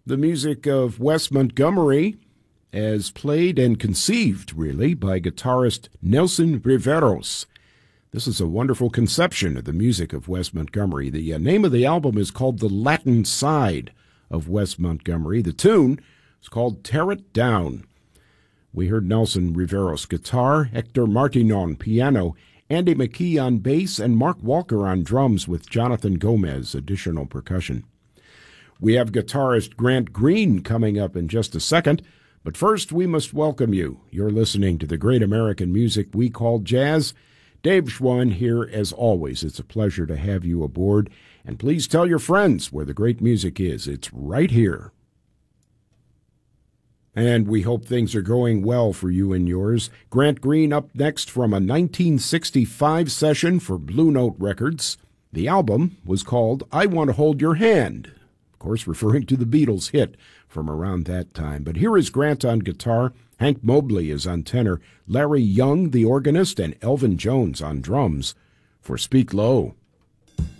The music of Wes Montgomery, as played and conceived, really, by guitarist Nelson Riveros. This is a wonderful conception of the music of Wes Montgomery. The name of the album is called The Latin Side of Wes Montgomery. The tune is called Tear It Down. We heard Nelson Riveros guitar, Hector Martinon piano, Andy McKee on bass, and Mark Walker on drums with Jonathan Gomez additional percussion. We have guitarist Grant Green coming up in just a second, but first we must welcome you. You're listening to the great American music we call jazz. Dave Schwann here as always. It's a pleasure to have you aboard, and please tell your friends where the great music is. It's right here. And we hope things are going well for you and yours. Grant Green up next from a 1965 session for Blue Note Records. The album was called I Want to Hold Your Hand, of course referring to the Beatles hit from around that time. But here is Grant on guitar, Hank Mobley is on tenor, Larry Young, the organist, and Elvin Jones on drums for Speak Low.